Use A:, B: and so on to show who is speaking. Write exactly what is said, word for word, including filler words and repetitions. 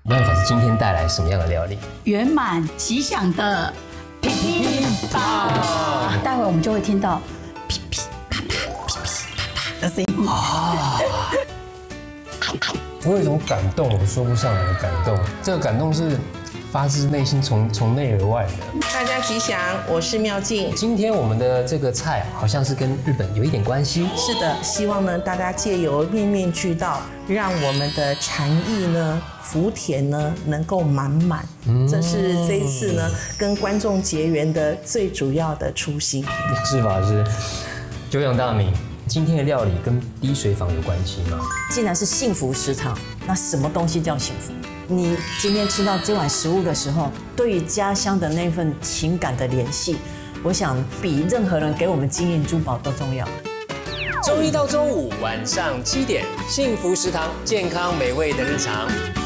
A: 万法师今天带来什么样的料理？
B: 圆满吉祥的噼噼啪，待会我们就会听到噼噼啪啪、噼噼啪啪的声音。啊！
A: 我有一种感动，我说不上来的感动。这个感动是发自内心从，从内而外的。
C: 大家吉祥，我是妙静。
A: 今天我们的这个菜好像是跟日本有一点关系。
C: 是的，希望呢大家借由面面俱到，让我们的禅意呢、福田呢能够满满。嗯，这是这一次呢跟观众结缘的最主要的初心。
A: 是法师，久仰大名。今天的料理跟滴水坊有关系吗？
D: 既然是幸福食堂，那什么东西叫幸福？你今天吃到这碗食物的时候，对于家乡的那份情感的联系，我想比任何人给我们金银珠宝都重要。
A: 周一到周五晚上七点，幸福食堂，健康美味的日常。